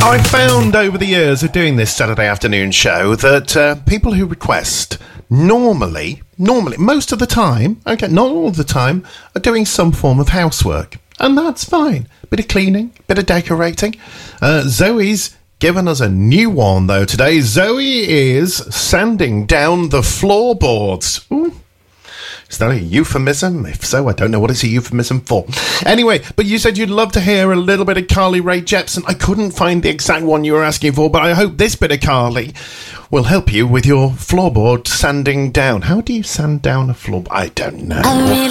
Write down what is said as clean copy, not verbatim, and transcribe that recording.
I found over the years of doing this Saturday afternoon show that people who request normally, most of the time, okay, not all the time, are doing some form of housework. And that's fine. Bit of cleaning, bit of decorating. Zoe's given us a new one, though, today. Zoe is sanding down the floorboards. Ooh. Is that a euphemism? If so, I don't know what it's a euphemism for. Anyway, but you said you'd love to hear a little bit of Carly Rae Jepsen. I couldn't find the exact one you were asking for, but I hope this bit of Carly will help you with your floorboard sanding down. How do you sand down a floorboard? I don't know.